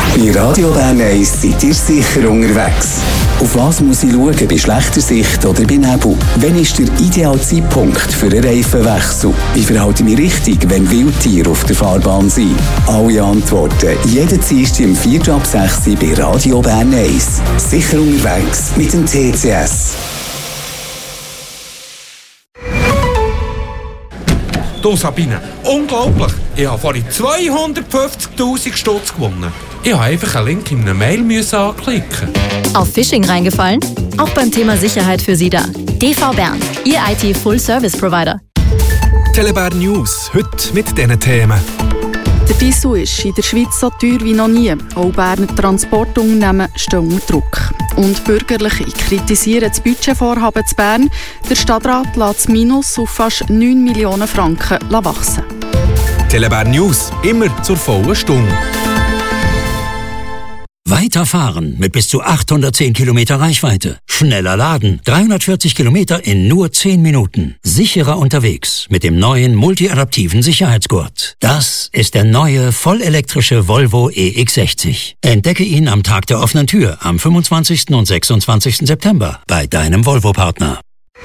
Bei Radio Bern 1 seid ihr sicher unterwegs. Auf was muss ich schauen bei schlechter Sicht oder bei Nebel? Wann ist der ideale Zeitpunkt für einen Reifenwechsel? Wie verhalte ich mich richtig, wenn Wildtiere auf der Fahrbahn sind? Alle Antworten jeden Dienstag um 4 ab 6 Uhr bei Radio Bern 1. Sicher unterwegs mit dem TCS. Du Sabine, unglaublich! Ich habe vorhin 250'000 Stutz gewonnen. Ich musste einfach einen Link in einer Mail anklicken. Auf Phishing reingefallen? Auch beim Thema Sicherheit für Sie da. DV Bern, Ihr IT-Full-Service-Provider. Telebär News, heute mit diesen Themen. Der Diesel ist in der Schweiz so teuer wie noch nie. Auch Berner Transportunternehmen stehen unter Druck. Und Bürgerliche kritisieren das Budgetvorhaben zu Bern. Der Stadtrat lässt das Minus auf fast 9 Millionen Franken wachsen. Telebär News, immer zur vollen Stunde. Weiterfahren mit bis zu 810 Kilometer Reichweite. Schneller laden. 340 Kilometer in nur 10 Minuten. Sicherer unterwegs mit dem neuen multi-adaptiven Sicherheitsgurt. Das ist der neue vollelektrische Volvo EX60. Entdecke ihn am Tag der offenen Tür am 25. und 26. September bei deinem Volvo-Partner.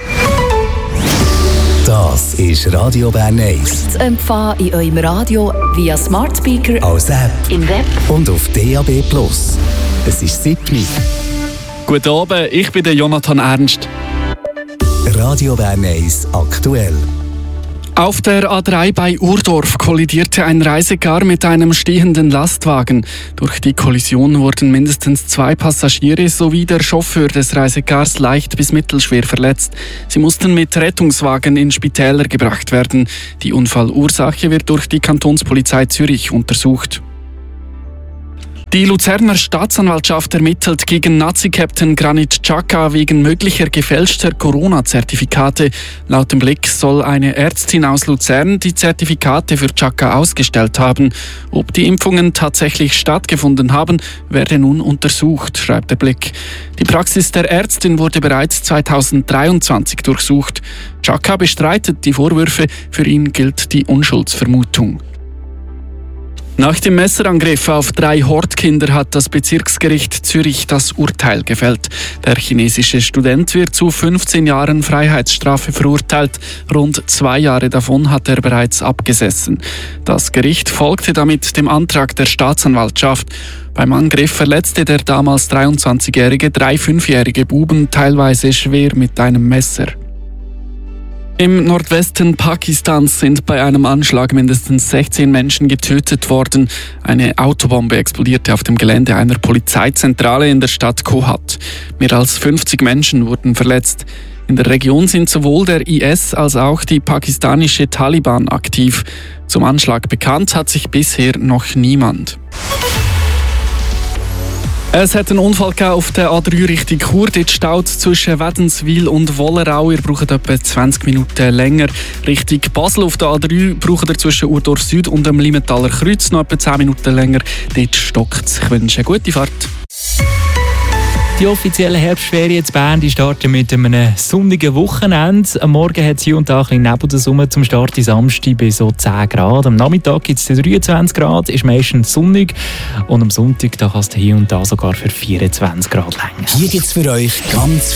Das ist Radio Bern 1. Zu empfangen in eurem Radio via Smart Speaker, Als App im Web und auf DAB+. Es ist 7 Uhr. Guten Abend, ich bin der Jonathan Ernst. Radio Bern 1 aktuell. Auf der A3 bei Urdorf kollidierte ein Reisecar mit einem stehenden Lastwagen. Durch die Kollision wurden mindestens 2 Passagiere sowie der Chauffeur des Reisecars leicht bis mittelschwer verletzt. Sie mussten mit Rettungswagen in Spitäler gebracht werden. Die Unfallursache wird durch die Kantonspolizei Zürich untersucht. Die Luzerner Staatsanwaltschaft ermittelt gegen Nazi-Captain Granit Xhaka wegen möglicher gefälschter Corona-Zertifikate. Laut dem Blick soll eine Ärztin aus Luzern die Zertifikate für Xhaka ausgestellt haben. Ob die Impfungen tatsächlich stattgefunden haben, werde nun untersucht, schreibt der Blick. Die Praxis der Ärztin wurde bereits 2023 durchsucht. Xhaka bestreitet die Vorwürfe, für ihn gilt die Unschuldsvermutung. Nach dem Messerangriff auf 3 Hortkinder hat das Bezirksgericht Zürich das Urteil gefällt. Der chinesische Student wird zu 15 Jahren Freiheitsstrafe verurteilt. Rund 2 Jahre davon hat er bereits abgesessen. Das Gericht folgte damit dem Antrag der Staatsanwaltschaft. Beim Angriff verletzte der damals 23-jährige 3 5-jährige Buben teilweise schwer mit einem Messer. Im Nordwesten Pakistans sind bei einem Anschlag mindestens 16 Menschen getötet worden. Eine Autobombe explodierte auf dem Gelände einer Polizeizentrale in der Stadt Kohat. Mehr als 50 Menschen wurden verletzt. In der Region sind sowohl der IS als auch die pakistanische Taliban aktiv. Zum Anschlag bekannt hat sich bisher noch niemand. Es hat einen Unfall auf der A3 Richtung Chur. Dort staut zwischen Wädenswil und Wollerau. Ihr braucht etwa 20 Minuten länger. Richtung Basel auf der A3 braucht ihr zwischen Urdorf Süd und dem Limentaler Kreuz noch etwa 10 Minuten länger. Dort stockt es. Ich wünsche eine gute Fahrt. Die offiziellen Herbstferien in Bern die starten mit einem sonnigen Wochenende. Am Morgen hat es hier und da ein bisschen Nebel Summe zum Start in Samstag bei so 10 Grad. Am Nachmittag gibt es 23 Grad, ist meistens sonnig. Und am Sonntag da kann es hier und da sogar für 24 Grad länger. Hier gibt es für euch ganz